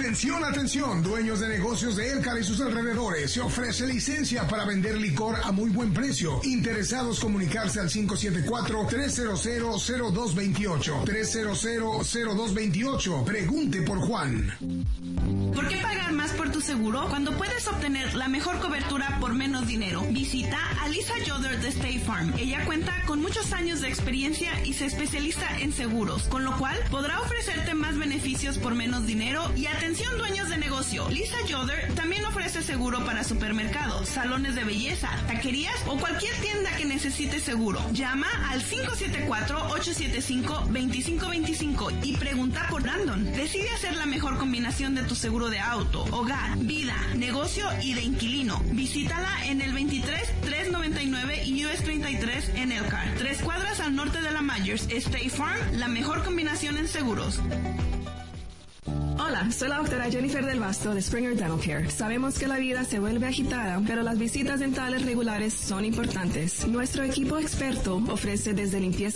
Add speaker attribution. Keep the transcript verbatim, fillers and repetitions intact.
Speaker 1: Atención, atención, dueños de negocios de Elkhart y sus alrededores. Se ofrece licencia para vender licor a muy buen precio. Interesados, comunicarse al cinco siete cuatro, tres cero cero, cero dos dos ocho. tres cero cero, cero dos dos ocho. Pregunte por Juan.
Speaker 2: ¿Por qué pagar más por tu seguro cuando puedes obtener la mejor cobertura por menos dinero? Visita a Lisa Yoder de State Farm. Ella cuenta con muchos años de experiencia y se especializa en seguros, con lo cual podrá ofrecerte más beneficios por menos dinero. Y atención, dueños de negocio, Lisa Yoder también ofrece seguro para supermercados, salones de belleza, taquerías o cualquier tienda que necesite seguro. Llama al cinco siete cuatro, ocho siete cinco, dos cinco dos cinco y pregunta por Brandon. Decide hacer la mejor combinación de tu seguro de auto, hogar, vida, negocio y de inquilino. Visítala en el veintitrés, trescientos noventa y nueve U S treinta y tres en Elkhart, tres cuadras al norte de la Myers. State Farm, la mejor combinación en seguros.
Speaker 3: Hola, soy la doctora Jennifer del Basto de Springer Dental Care. Sabemos que la vida se vuelve agitada, pero las visitas dentales regulares son importantes. Nuestro equipo experto ofrece desde limpieza